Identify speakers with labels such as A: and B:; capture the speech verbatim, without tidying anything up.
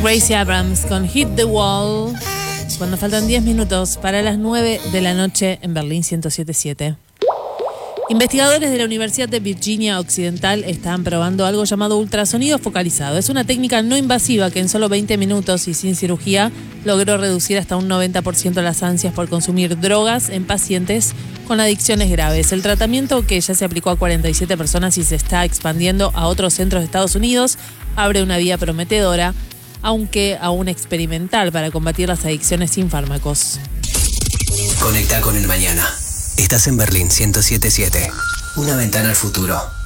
A: Gracie Abrams con Hit the Wall. Cuando faltan diez minutos para las nueve de la noche en Berlín ciento siete punto siete. Investigadores de la Universidad de Virginia Occidental están probando algo llamado ultrasonido focalizado. Es una técnica no invasiva que en solo veinte minutos y sin cirugía logró reducir hasta un noventa por ciento las ansias por consumir drogas en pacientes con adicciones graves. El tratamiento, que ya se aplicó a cuarenta y siete personas y se está expandiendo a otros centros de Estados Unidos, abre una vía prometedora, aunque aún experimental, para combatir las adicciones sin fármacos.
B: Conecta con el mañana. Estás en Berlín ciento siete punto siete. Una ventana al futuro.